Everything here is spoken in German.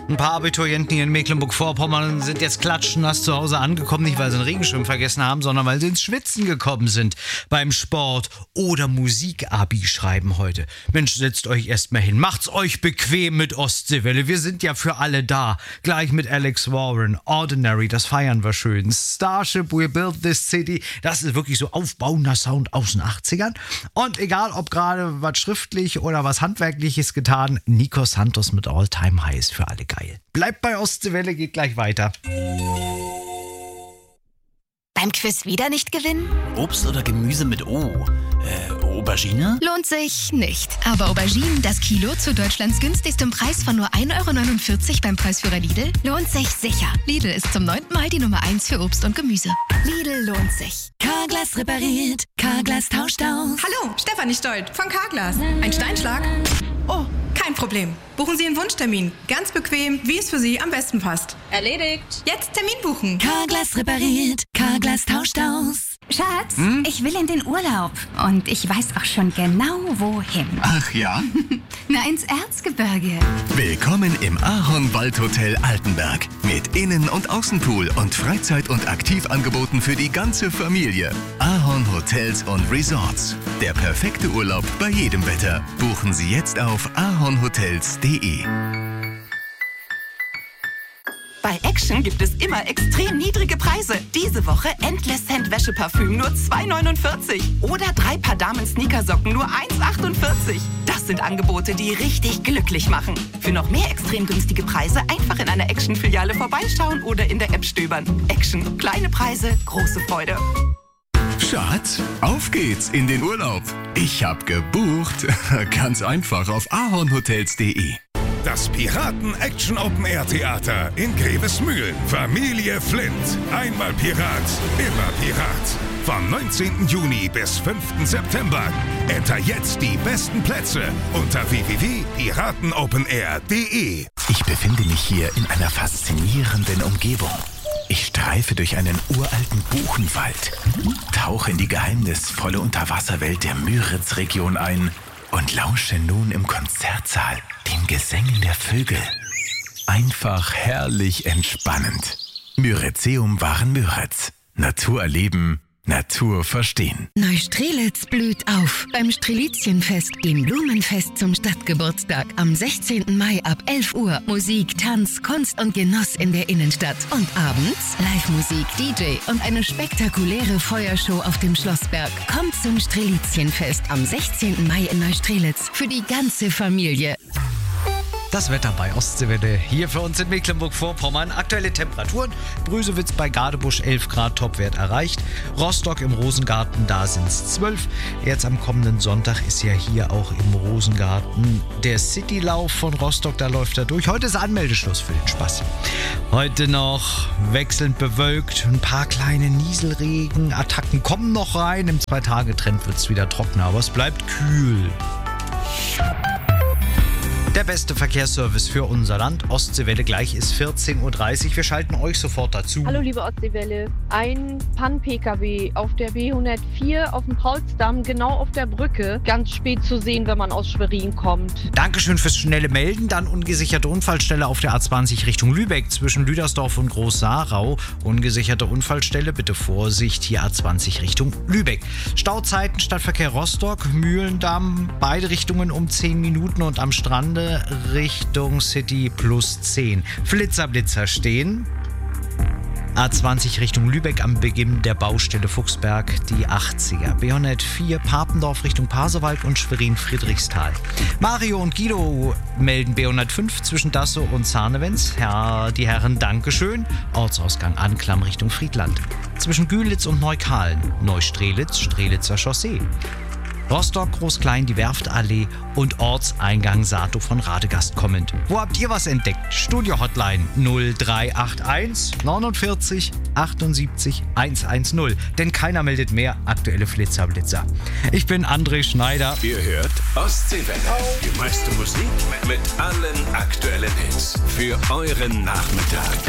Ein paar Abiturienten hier in Mecklenburg-Vorpommern sind jetzt klatschnass zu Hause angekommen, nicht weil sie einen Regenschirm vergessen haben, sondern weil sie ins Schwitzen gekommen sind beim Sport oder Musik-Abi schreiben heute. Mensch, setzt euch erstmal hin, macht's euch bequem mit Ostseewelle. Wir sind ja für alle da. Gleich mit Alex Warren, Ordinary, das feiern wir schön. Starship, We Built This City, das ist wirklich so aufbauender Sound aus den 80ern. Und egal, ob gerade was schriftlich oder was Handwerkliches getan, Nico Santos mit All Time High ist für alle geil. Bleibt bei Ostseewelle, geht gleich weiter. Beim Quiz wieder nicht gewinnen? Obst oder Gemüse mit O? Aubergine? Lohnt sich nicht. Aber Auberginen, das Kilo zu Deutschlands günstigstem Preis von nur 1,49 € beim Preisführer Lidl, lohnt sich sicher. Lidl ist zum 9. Mal die Nummer 1 für Obst und Gemüse. Lidl lohnt sich. Carglass repariert, Carglass tauscht aus. Hallo, Stefanie Stolt von Carglass. Ein Steinschlag? Oh, kein Problem. Buchen Sie einen Wunschtermin. Ganz bequem, wie es für Sie am besten passt. Erledigt. Jetzt Termin buchen. Carglass repariert, Carglass tauscht aus. Schatz, ich will in den Urlaub. Und ich weiß auch schon genau, wohin. Ach ja? Na, ins Erzgebirge. Willkommen im Ahorn-Waldhotel Altenberg. Mit Innen- und Außenpool und Freizeit- und Aktivangeboten für die ganze Familie. Ahorn Hotels und Resorts. Der perfekte Urlaub bei jedem Wetter. Buchen Sie jetzt auf ahornhotels.de. Bei Action gibt es immer extrem niedrige Preise. Diese Woche Endless Scent Wäscheparfüm nur 2,49 € oder 3 Paar Damen-Sneakersocken nur 1,48 €. Das sind Angebote, die richtig glücklich machen. Für noch mehr extrem günstige Preise einfach in einer Action-Filiale vorbeischauen oder in der App stöbern. Action. Kleine Preise, große Freude. Schatz, auf geht's in den Urlaub. Ich hab gebucht. Ganz einfach auf ahornhotels.de. Das Piraten-Action-Open-Air-Theater in Grevesmühlen. Familie Flint. Einmal Pirat, immer Pirat. Vom 19. Juni bis 5. September. Enter jetzt die besten Plätze unter www.piratenopenair.de. Ich befinde mich hier in einer faszinierenden Umgebung. Ich streife durch einen uralten Buchenwald, tauche in die geheimnisvolle Unterwasserwelt der Müritz-Region ein und lausche nun im Konzertsaal den Gesängen der Vögel. Einfach herrlich entspannend. Müritzeum waren Müritz. Natur erleben, Natur verstehen. Neustrelitz blüht auf beim Strelitzchenfest, dem Blumenfest zum Stadtgeburtstag. Am 16. Mai ab 11 Uhr Musik, Tanz, Kunst und Genuss in der Innenstadt. Und abends Live-Musik, DJ und eine spektakuläre Feuershow auf dem Schlossberg. Kommt zum Strelitzchenfest am 16. Mai in Neustrelitz für die ganze Familie. Das Wetter bei Ostseewelle hier für uns in Mecklenburg-Vorpommern. Aktuelle Temperaturen. Brüsewitz bei Gadebusch 11 Grad, Topwert erreicht. Rostock im Rosengarten, da sind es 12. Jetzt am kommenden Sonntag ist ja hier auch im Rosengarten der Citylauf von Rostock, da läuft er durch. Heute ist Anmeldeschluss für den Spaß. Heute noch wechselnd bewölkt, ein paar kleine Nieselregen-Attacken kommen noch rein. Im 2-Tage-Trend wird es wieder trockener, aber es bleibt kühl. Der beste Verkehrsservice für unser Land. Ostseewelle gleich ist 14:30 Uhr. Wir schalten euch sofort dazu. Hallo liebe Ostseewelle. Ein Pan-PKW auf der B104 auf dem Paulsdamm, genau auf der Brücke. Ganz spät zu sehen, wenn man aus Schwerin kommt. Dankeschön fürs schnelle Melden. Dann ungesicherte Unfallstelle auf der A20 Richtung Lübeck zwischen Lüdersdorf und Groß-Saarau. Ungesicherte Unfallstelle, bitte Vorsicht, hier A20 Richtung Lübeck. Stauzeiten Stadtverkehr Rostock, Mühlendamm, beide Richtungen um 10 Minuten und am Strande Richtung City plus 10. Flitzer stehen. A20 Richtung Lübeck am Beginn der Baustelle Fuchsberg, die 80er. B104 Papendorf Richtung Pasewalk und Schwerin-Friedrichsthal. Mario und Guido melden B105 zwischen Dassow und Zarnewenz. Die Herren, Dankeschön. Ortsausgang Anklam Richtung Friedland. Zwischen Gülitz und Neukalen. Neustrelitz, Strelitzer Chaussee. Rostock, Groß-Klein, die Werftallee und Ortseingang Sato von Radegast kommend. Wo habt ihr was entdeckt? Studio-Hotline 0381 49 78 110. Denn keiner meldet mehr aktuelle Blitzer. Ich bin André Schneider. Ihr hört Ostseewelle. Die meiste Musik mit allen aktuellen Hits für euren Nachmittag.